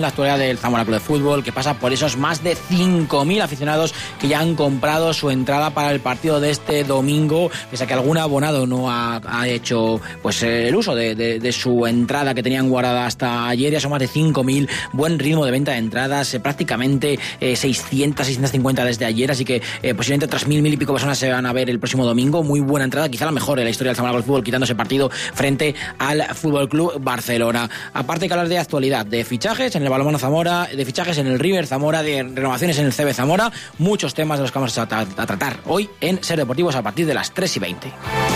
La actualidad del Zamora Club de Fútbol, que pasa por esos más de 5.000 aficionados que ya han comprado su entrada para el partido de este domingo, pese a que algún abonado no ha hecho pues el uso de su entrada que tenían guardada hasta ayer. Ya son más de 5.000, buen ritmo de venta de entradas, prácticamente 650 desde ayer, así que posiblemente otras 1.000 y pico personas se van a ver el próximo domingo. Muy buena entrada, quizá la mejor en la historia del Zamora Club de Fútbol, quitándose partido frente al Fútbol Club Barcelona. Aparte hay que hablar de actualidad, de fichajes en el Balonmano Zamora, de fichajes en el River Zamora, de renovaciones en el CB Zamora, muchos temas de los que vamos a tratar hoy en Ser Deportivos a partir de las 3:20.